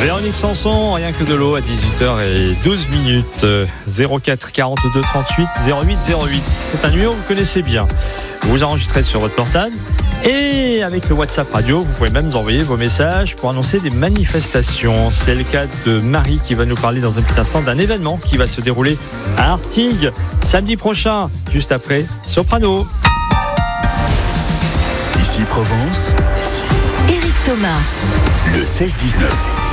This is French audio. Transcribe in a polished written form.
Véronique Sanson, rien que de l'eau à 18h12. 04 42 38 08 08. C'est un numéro que vous connaissez bien. Vous enregistrez sur votre portable et avec le WhatsApp radio, vous pouvez même nous envoyer vos messages pour annoncer des manifestations. C'est le cas de Marie qui va nous parler dans un petit instant d'un événement qui va se dérouler à Artigues samedi prochain, juste après Soprano. Ici Provence. Éric Thomas. Le 16-19.